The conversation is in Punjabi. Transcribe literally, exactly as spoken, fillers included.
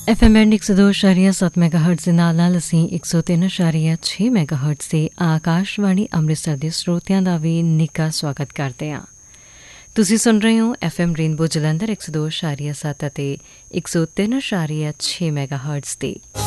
ਐਫ ਐਮ ਐਂਡ ਇੱਕ ਸੌ ਦੋ ਇਸ਼ਾਰੀਆ ਸੱਤ ਮੈਗਾ ਹਰਟਜ਼ ਦੇ ਨਾਲ ਨਾਲ ਅਸੀਂ ਇੱਕ ਸੌ ਤਿੰਨ ਇਸ਼ਾਰੀਆ ਛੇ ਮੈਗਾ ਹਰਟਜ਼ ਦੇ ਆਕਾਸ਼ਵਾਣੀ ਅੰਮ੍ਰਿਤਸਰ ਦੇ ਸਰੋਤਿਆਂ ਦਾ ਵੀ ਨਿੱਘਾ ਸਵਾਗਤ ਕਰਦੇ ਹਾਂ। ਤੁਸੀਂ ਸੁਣ ਰਹੇ ਹੋ ਐਫ ਐਮ ਰੇਨਬੋ ਜਲੰਧਰ ਇੱਕ ਸੌ ਦੋ ਇਸ਼ਾਰੀਆ ਸੱਤ ਅਤੇ ਇੱਕ ਸੌ ਤਿੰਨ ਇਸ਼ਾਰੀਆ ਛੇ ਮੈਗਾ ਹਰਟਜ਼ ਤੇ।